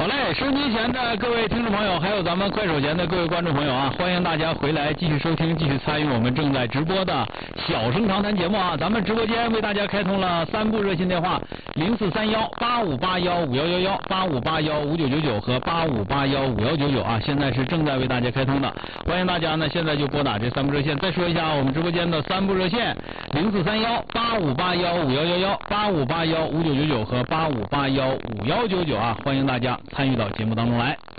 嘞，收机前的各位听众朋友，还有咱们快手前的各位观众朋友啊，欢迎大家回来继续收听、继续参与我们正在直播的小声长谈节目啊。咱们直播间为大家开通了3部热线电话：043185815111、85815999和85815199啊，现在是正在为大家开通的，欢迎大家呢现在就拨打这3部热线。再说一下我们直播间的3部热线：043185815111、85815999和85815199啊，欢迎大家参与到节目当中来。